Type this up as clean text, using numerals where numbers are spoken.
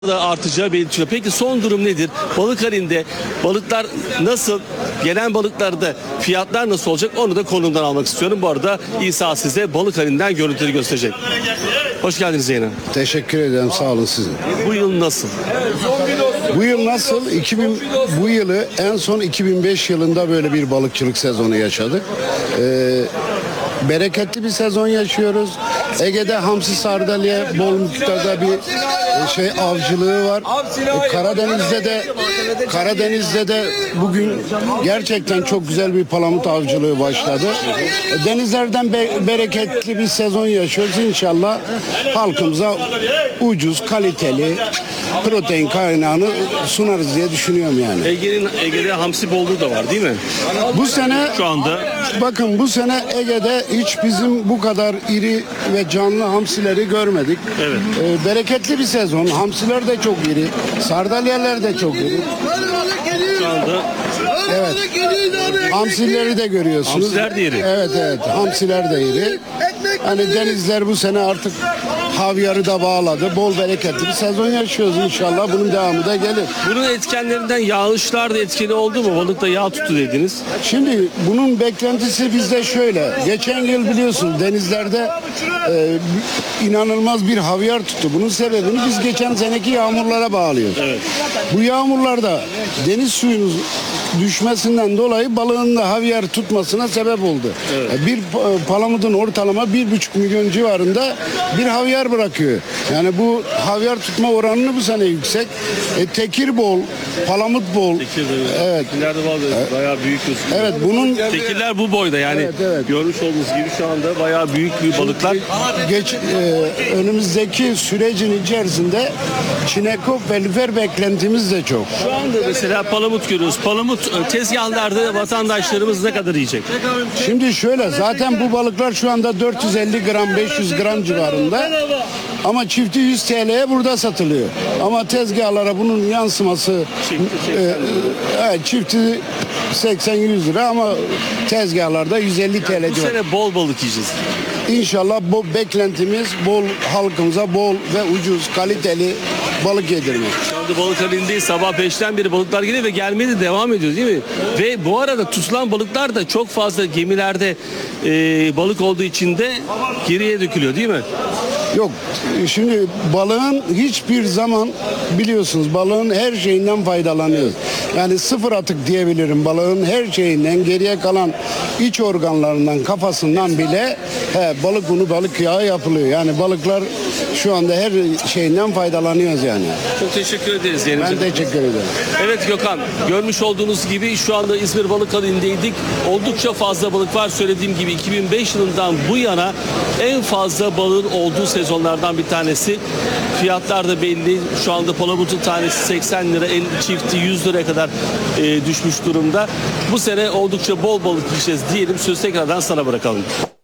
da artacağı belirtiliyor. Peki son durum nedir? Balık halinde balıklar nasıl? Gelen balıklarda fiyatlar nasıl olacak? Onu da konumdan almak istiyorum. Bu arada İsa size balık halinden görüntüleri gösterecek. Hoş geldiniz Zeynep. Teşekkür ederim, sağ olun sizin. Bu yıl nasıl? Bu yıl nasıl? Bu yılı en son 2005 yılında böyle bir balıkçılık sezonu yaşadık. Bereketli bir sezon yaşıyoruz. Ege'de hamsi sardalya bol miktarda bir avcılığı var. Karadeniz'de de bugün gerçekten çok güzel bir palamut avcılığı başladı. Denizlerden bereketli bir sezon yaşıyoruz. İnşallah halkımıza ucuz, kaliteli protein kaynağını sunarız diye düşünüyorum yani. Ege'de hamsi bolluğu da var değil mi? Bu sene Şu anda bakın, bu sene Ege'de hiç bizim bu kadar iri ve canlı hamsileri görmedik. Evet. Bereketli bir sezon. Hamsiler de çok iri. Sardalyalar da çok iri. şu anda Evet. Hamsileri de görüyorsunuz. Hamsiler de iri. Evet. Hamsiler de iri. Hani denizler bu sene artık havyarı da bağladı. Bol bereketli bir sezon yaşıyoruz inşallah. Bunun devamı da gelir. bunun etkenlerinden yağışlar da etkili oldu mu? Balıkta yağ tuttu dediniz. Şimdi bunun beklentisi bizde şöyle. Geçen yıl biliyorsunuz denizlerde inanılmaz bir havyar tuttu. Bunun sebebini biz geçen seneki yağmurlara bağlıyoruz. Evet. Bu yağmurlarda deniz suyunun düşmesinden dolayı balığın da havyar tutmasına sebep oldu. Evet. Bir palamudun ortalama 1,5 milyon civarında bir havyar bırakıyor. Yani bu havyar tutma oranını bu sene yüksek. Tekir bol, palamut bol. Evet. İleride bayağı büyük gözüküyor. Evet, bunun Tekirler bu boyda yani. Evet. Görmüş olduğunuz gibi şu anda bayağı büyük bir balıklar. Önümüzdeki sürecin içerisinde çinekop ve lüfer beklentimiz de çok. Şu anda mesela palamut görüyoruz. Palamut tezgahlarda vatandaşlarımız ne kadar yiyecek? Şimdi şöyle, zaten bu balıklar şu anda 450 gram 500 gram civarında. Ama çifti 100 TL'ye burada satılıyor. Ama tezgahlara bunun yansıması çifti 80-100 lira ama tezgahlarda 150 TL Bu civarı. sene bol balık yiyeceğiz. İnşallah bu beklentimiz bol, halkımıza bol ve ucuz, kaliteli balık yedirmek. Şu anda balık halindeyiz. Sabah 5'ten beri balıklar geliyor ve gelmeye de devam ediyor değil mi? Ve bu arada tutulan balıklar da çok fazla gemilerde balık olduğu için de geriye dökülüyor değil mi? Yok, şimdi balığın hiçbir zaman, biliyorsunuz, balığın her şeyinden faydalanıyoruz. Yani sıfır atık diyebilirim, balığın her şeyinden, geriye kalan iç organlarından, kafasından bile balık unu, balık yağı yapılıyor. Yani balıklar şu anda her şeyinden faydalanıyoruz yani. Çok teşekkür ederiz. Ben teşekkür ederim. Evet Gökhan, görmüş olduğunuz gibi şu anda İzmir Balık Halı'ndeydik. Oldukça fazla balık var. Söylediğim gibi 2005 yılından bu yana en fazla balığın olduğu sezonlardan bir tanesi. Fiyatlar da belli. Şu anda palamutun tanesi 80 lira, çifti 100 liraya kadar düşmüş durumda. Bu sene oldukça bol balık yiyeceğiz diyelim. Sözü tekrardan sana bırakalım.